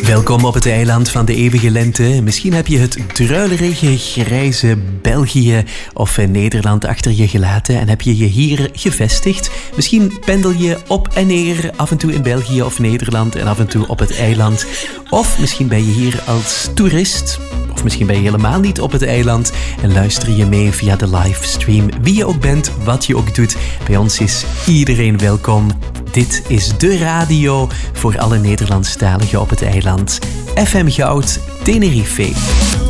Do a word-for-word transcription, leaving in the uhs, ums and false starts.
Welkom op het eiland van de eeuwige lente. Misschien heb je het druilerige, grijze België of Nederland achter je gelaten en heb je je hier gevestigd. Misschien pendel je op en neer, af en toe in België of Nederland en af en toe op het eiland. Of misschien ben je hier als toerist. Of misschien ben je helemaal niet op het eiland en luister je mee via de livestream. Wie je ook bent, wat je ook doet, bij ons is iedereen welkom. Dit is de radio voor alle Nederlandstaligen op het eiland. F M Goud, Tenerife.